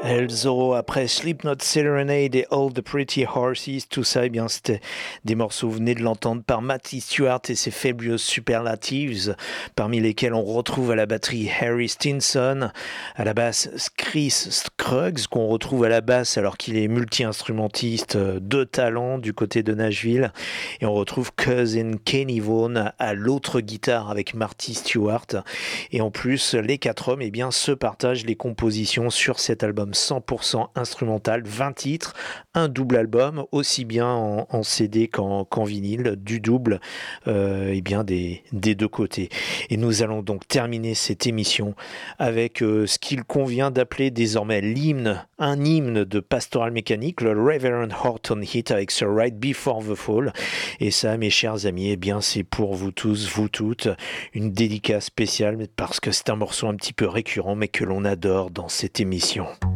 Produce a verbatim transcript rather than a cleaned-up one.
El Zorro après Slipknot Serenade et All the Pretty Horses, tout ça, eh bien, c'était des morceaux, vous venez de l'entendre, par Matty Stewart et ses Fabulous Superlatives, parmi lesquels on retrouve à la batterie Harry Stinson, à la basse Chris Scruggs, qu'on retrouve à la basse alors qu'il est multi-instrumentiste de talent du côté de Nashville, et on retrouve Cousin Kenny Vaughan à l'autre guitare avec Marty Stewart, et en plus, les quatre hommes, eh bien, se partagent les compositions sur cet album cent pour cent instrumental, vingt titres, un double album, aussi bien en, en C D qu'en, qu'en vinyle, du double euh, eh bien des, des deux côtés. Et nous allons donc terminer cette émission avec euh, ce qu'il convient d'appeler désormais l'hymne, un hymne de Pastoral Mécanique, le Reverend Horton Heat avec ce Right Before the Fall. Et ça, mes chers amis, eh bien, c'est pour vous tous, vous toutes, une dédicace spéciale parce que c'est un morceau un petit peu récurrent mais que l'on adore dans cette émission.